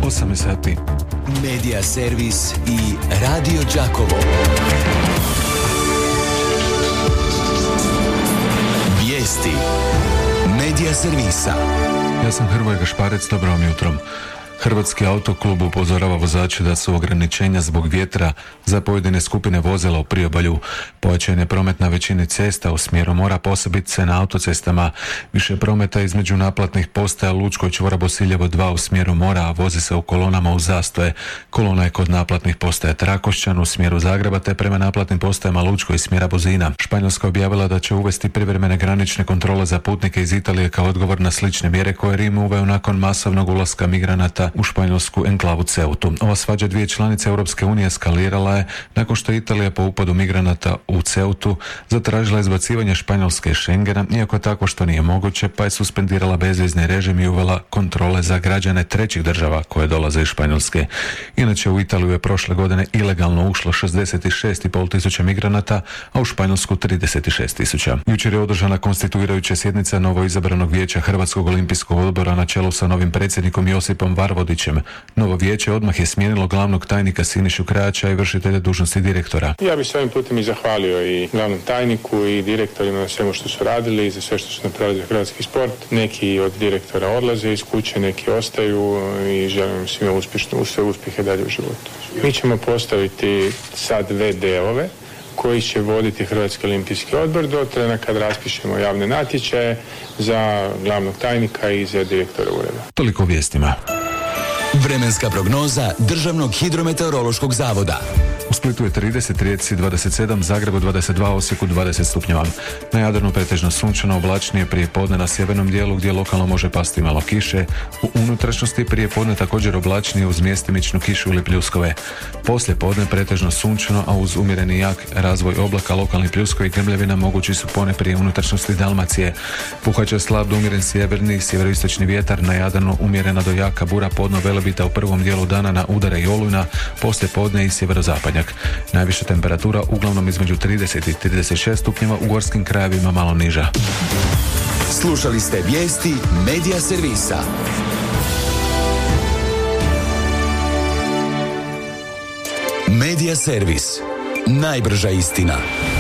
8 je sati. Medija servis i Radio Đakovo. Vijesti Medija servisa. Ja sam Hrvoje Gašparec, dobro vam jutro. Hrvatski autoklub upozorava vozače da su ograničenja zbog vjetra za pojedine skupine vozila u priobalju. Pojačan je promet na većini cesta u smjeru mora, posebice na autocestama. Više prometa između naplatnih postaja Lučko čvora Bosiljevo 2 u smjeru mora, a vozi se u kolonama u zastoje. Kolona je kod naplatnih postaja Trakošćan u smjeru Zagreba te prema naplatnim postajama Lučko iz smjera Buzina. Španjolska objavila da će uvesti privremene granične kontrole za putnike iz Italije kao odgovor na slične mjere koje Rim uveo nakon masovnog ulaska migranata u španjolsku enklavu Ceutu. Ova svađa dvije članice Europske unije eskalirala je nakon što Italija po upadu migranata u Ceutu zatražila izbacivanje Španjolske iz Schengena, iako tako što nije moguće, pa je suspendirala bezvizni režim i uvela kontrole za građane trećih država koje dolaze iz Španjolske. Inače, u Italiju je prošle godine ilegalno ušlo 66,5 tisuća migranata, a u Španjolsku 36 tisuća. Jučer je održana konstituirajuća sjednica novoizabranog vijeća Hrvatskog olimpijskog odbora na čelu sa novim predsjednikom Josipom Varvodićem. Novo vijeće odmah je smijenilo glavnog tajnika Sinišu Krajača i vršitelja dužnosti direktora. Ja bih se ovim putem i zahvalio i glavnom tajniku i direktorima na svemu što su radili i za sve što su napravili za hrvatski sport. Neki od direktora odlaze iz kuće, neki ostaju i želim svima sve uspjehe dalje u životu. Mi ćemo postaviti sad VD-ove koji će voditi Hrvatski olimpijski odbor do trena kad raspišemo javne natječaje za glavnog tajnika i za direktora ureda. Toliko o vijestima. Vremenska prognoza Državnog hidrometeorološkog zavoda. U Splitu je 30, Rijeci 27, Zagrebu 22, Osijeku 20 stupnjeva. Na Jadranu pretežno sunčano, oblačnije prije podne na sjevernom dijelu gdje lokalno može pasti malo kiše. U unutrašnjosti prije podne također oblačnije uz mjestimičnu kišu ili pljuskove. Poslije podne pretežno sunčano, a uz umjereni jak razvoj oblaka lokalni pljuskovi i grmljavina mogući su poneprije unutrašnjosti Dalmacije. Puhat slab do umjeren sjeverni, sjeveroistočni vjetar, na Jadranu umjerena do jaka bura podno Velebita u prvom dijelu dana na udare i olujna, poslije podne i sjeverozapadnjak. Najviša temperatura uglavnom između 30 i 36 stupnjeva, u gorskim krajevima malo niža. Slušali ste vijesti Medija servisa. Medija servis. Najbrža istina.